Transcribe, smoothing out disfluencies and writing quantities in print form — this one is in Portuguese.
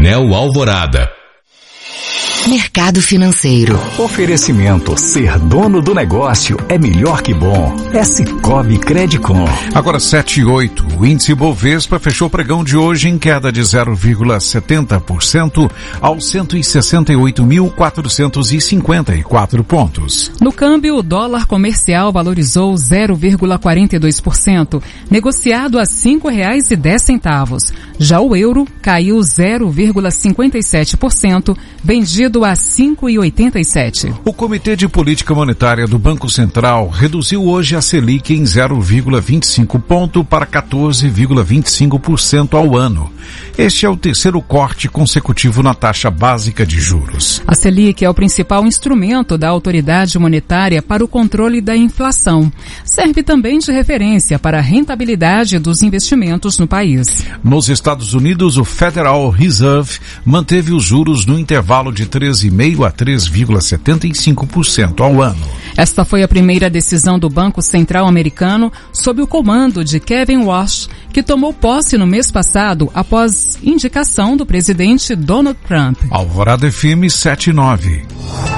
Coronel Alvorada. Mercado Financeiro. Oferecimento: ser dono do negócio é melhor que bom. É Sicoob Credicom. Agora 7:08. O índice Bovespa fechou o pregão de hoje em queda de 0,70% aos 168.454 pontos. No câmbio, o dólar comercial valorizou 0,42%, negociado a R$ 5,10. Já o euro caiu 0,57%, vendido a 5,87. O Comitê de Política Monetária do Banco Central reduziu hoje a Selic em 0,25 ponto para 14,25% ao ano. Este é o terceiro corte consecutivo na taxa básica de juros. A Selic é o principal instrumento da autoridade monetária para o controle da inflação. Serve também de referência para a rentabilidade dos investimentos no país. Nos Estados Unidos, o Federal Reserve manteve os juros no intervalo de 3,5% a 3,75% ao ano. Esta foi a primeira decisão do Banco Central americano sob o comando de Kevin Warsh, que tomou posse no mês passado após indicação do presidente Donald Trump. Alvorada FM 79.